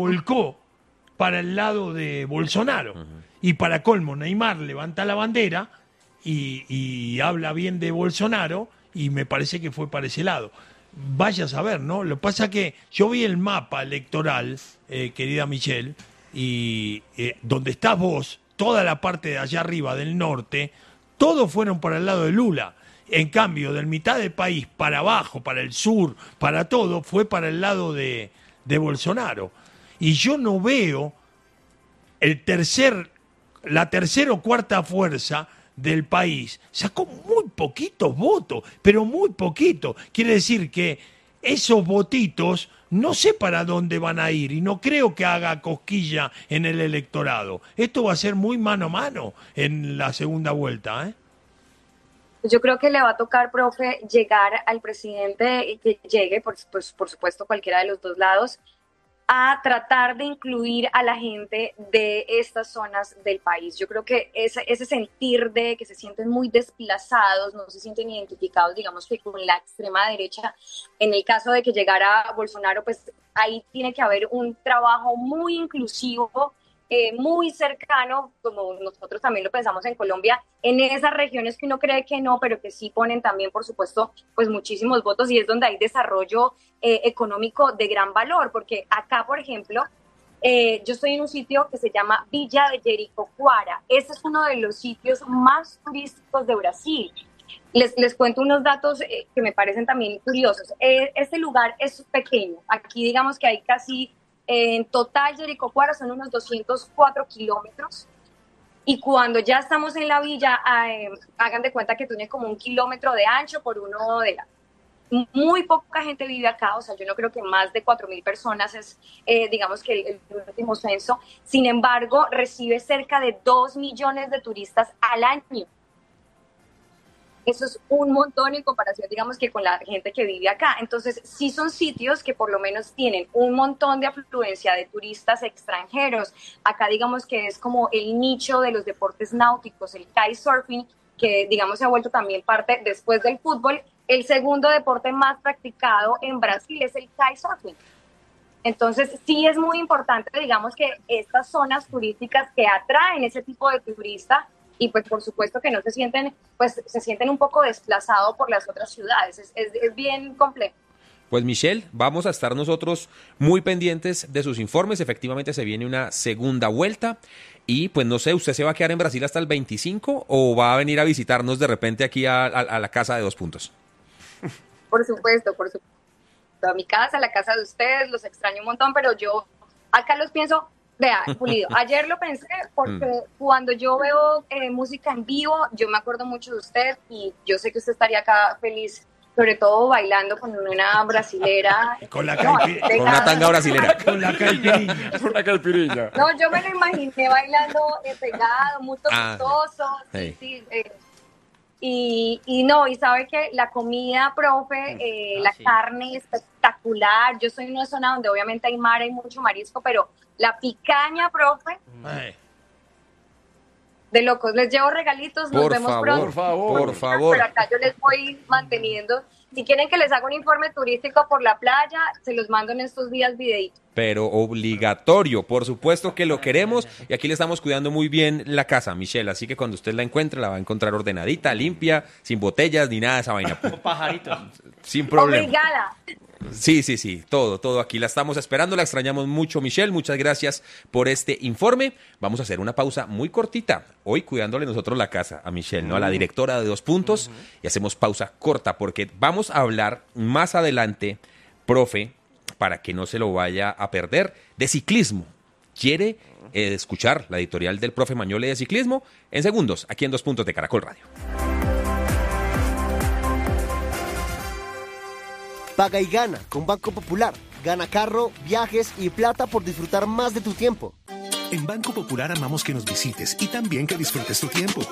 volcó para el lado de Bolsonaro. Y para colmo, Neymar levanta la bandera y habla bien de Bolsonaro y me parece que fue para ese lado. Vaya a saber, ¿no? Lo que pasa que yo vi el mapa electoral, querida Michelle, y donde estás vos, toda la parte de allá arriba del norte, todos fueron para el lado de Lula. En cambio, del mitad del país para abajo, para el sur, para todo, fue para el lado de Bolsonaro. Y yo no veo la tercera o cuarta fuerza del país. Sacó muy poquitos votos, pero muy poquitos. Quiere decir que esos votitos no sé para dónde van a ir y no creo que haga cosquilla en el electorado. Esto va a ser muy mano a mano en la segunda vuelta, ¿eh? Yo creo que le va a tocar, profe, llegar al presidente, que llegue, por supuesto, cualquiera de los dos lados, a tratar de incluir a la gente de estas zonas del país. Yo creo que ese sentir de que se sienten muy desplazados, no se sienten identificados, digamos que con la extrema derecha, en el caso de que llegara Bolsonaro, pues ahí tiene que haber un trabajo muy inclusivo, muy cercano, como nosotros también lo pensamos en Colombia, en esas regiones que uno cree que no, pero que sí ponen también, por supuesto, pues muchísimos votos, y es donde hay desarrollo económico de gran valor, porque acá, por ejemplo, yo estoy en un sitio que se llama Villa de Jericoacoara. Este es uno de los sitios más turísticos de Brasil. Les cuento unos datos que me parecen también curiosos. Este lugar es pequeño. Aquí digamos que hay casi... En total, Jericoacoara son unos 204 kilómetros. Y cuando ya estamos en la villa, hagan de cuenta que tiene como 1 kilómetro de ancho por 1 de largo. Muy poca gente vive acá, o sea, yo no creo que más de 4.000 personas es, digamos que el último censo. Sin embargo, recibe cerca de 2 millones de turistas al año. Eso es un montón en comparación, digamos, que con la gente que vive acá. Entonces, sí son sitios que por lo menos tienen un montón de afluencia de turistas extranjeros. Acá, digamos, que es como el nicho de los deportes náuticos, el kitesurfing, que, digamos, se ha vuelto también parte, después del fútbol, el segundo deporte más practicado en Brasil es el kitesurfing. Entonces, sí es muy importante, digamos, que estas zonas turísticas que atraen ese tipo de turista, y pues por supuesto que no se sienten, pues se sienten un poco desplazados por las otras ciudades. Es bien complejo. Pues Michelle, vamos a estar nosotros muy pendientes de sus informes. Efectivamente se viene una segunda vuelta y pues no sé, ¿usted se va a quedar en Brasil hasta el 25 o va a venir a visitarnos de repente aquí a la casa de 2 puntos? Por supuesto. A mi casa, a la casa de ustedes, los extraño un montón, pero yo acá los pienso. Vea, Pulido, ayer lo pensé porque cuando yo veo música en vivo, yo me acuerdo mucho de usted y yo sé que usted estaría acá feliz, sobre todo bailando con una brasilera. Con la con una tanga brasilera. Con la caipirinha. Con la caipirinha. No, yo me lo imaginé bailando pegado, muy gustoso. Sí. Y no, y sabe que la comida, profe, la carne espectacular. Yo soy en una zona donde obviamente hay mar, hay mucho marisco, pero la picaña, profe, de locos. Les llevo regalitos, nos vemos pronto. Por favor. Pero acá yo les voy manteniendo. Si quieren que les haga un informe turístico por la playa, se los mando en estos días videitos. Pero obligatorio, por supuesto que lo queremos y aquí le estamos cuidando muy bien la casa, Michelle, así que cuando usted la encuentre la va a encontrar ordenadita, limpia, sin botellas ni nada de esa vaina. Pajaritos. Sin problema. Obrigada. Sí, todo aquí la estamos esperando, la extrañamos mucho, Michelle, muchas gracias por este informe. Vamos a hacer una pausa muy cortita, hoy cuidándole nosotros la casa a Michelle, ¿no? A la directora de 2 puntos, y hacemos pausa corta porque vamos a hablar más adelante, profe, para que no se lo vaya a perder, de ciclismo. ¿Quiere escuchar la editorial del profe Mañole de ciclismo? En segundos, aquí en 2 puntos de Caracol Radio. Paga y gana con Banco Popular. Gana carro, viajes y plata por disfrutar más de tu tiempo. En Banco Popular amamos que nos visites y también que disfrutes tu tiempo.